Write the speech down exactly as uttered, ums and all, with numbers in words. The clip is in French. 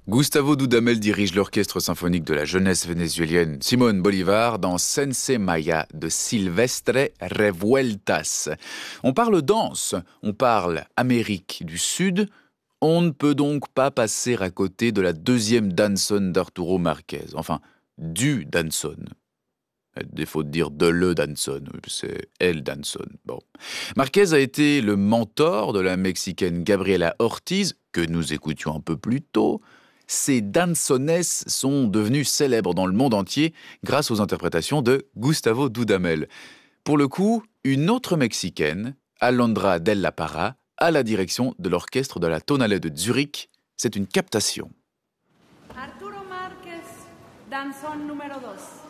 Gustavo Dudamel dirige l'orchestre symphonique de la jeunesse vénézuélienne Simón Bolívar dans Sense Maya de Silvestre Revueltas. On parle danse, on parle Amérique du Sud. On ne peut donc pas passer à côté de la deuxième danzón d'Arturo Márquez. Enfin, du danzón. À défaut de dire de le danzón, c'est el danzón. Bon. Márquez a été le mentor de la Mexicaine Gabriela Ortiz, que nous écoutions un peu plus tôt. Ces danzones sont devenus célèbres dans le monde entier grâce aux interprétations de Gustavo Dudamel. Pour le coup, une autre Mexicaine, Alondra Della Parra, à la direction de l'orchestre de la Tonale de Zurich. C'est une captation. Arturo Márquez, danzón numéro dos.